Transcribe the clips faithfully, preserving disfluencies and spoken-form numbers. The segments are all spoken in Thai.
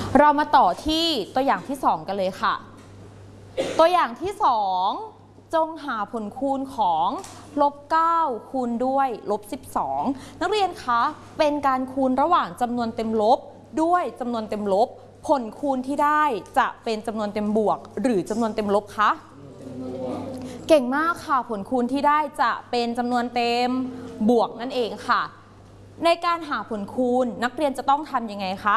เรามาต่อที่ตัวอย่างที่สองกันเลยค่ะตัวอย่างที่สองจงหาผลคูณของลบเก้าคูณด้วยลบสิบสองนักเรียนคะเป็นการคูณระหว่างจำนวนเต็มลบด้วยจำนวนเต็มลบผลคูณที่ได้จะเป็นจำนวนเต็มบวกหรือจำนวนเต็มลบคะเก่งมากค่ะผลคูณที่ได้จะเป็นจำนวนเต็มบวกนั่นเองค่ะในการหาผลคูณนักเรียนจะต้องทำยังไงคะ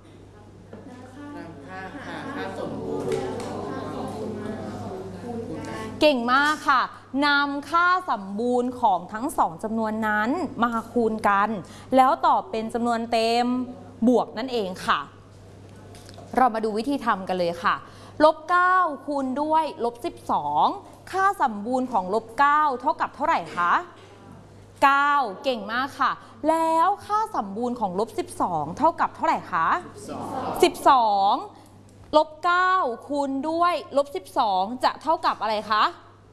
เก่งมากค่ะนำค่าสมบูรณ์ของทั้งสองจำนวนนั้นมาคูณกันแล้วตอบเป็นจำนวนเต็มบวกนั่นเองค่ะเรามาดูวิธีทำกันเลยค่ะลบเก้าคูณด้วยลบสิบสองค่าสมบูรณ์ของลบเก้าเท่ากับเท่าไหร่คะเก้าเก่งมากค่ะแล้วค่าสมบูรณ์ของลบสิบสองเท่ากับเท่าไหร่คะสิบสองลบเก้าคูณด้วยลบสิบสองจะเท่ากับอะไรคะ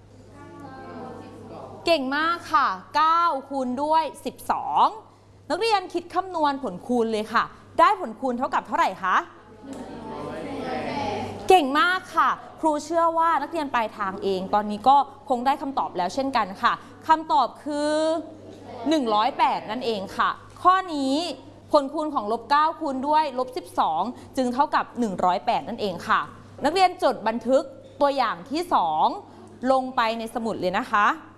เก่งมากค่ะเก้าคูณด้วยสิบสองนักเรียนคิดคำนวณผลคูณเลยค่ะได้ผลคูณเท่ากับเท่าไหร่คะเก่งมากค่ะครูเชื่อว่านักเรียนปลายทางเองตอนนี้ก็คงได้คำตอบแล้วเช่นกันค่ะคำตอบคือหนึ่งร้อยแปดนั่นเองค่ะข้อนี้ผลคูณของลบเก้าคูณด้วยลบสิบสองจึงเท่ากับหนึ่งร้อยแปดนั่นเองค่ะนักเรียนจดบันทึกตัวอย่างที่สองลงไปในสมุดเลยนะคะ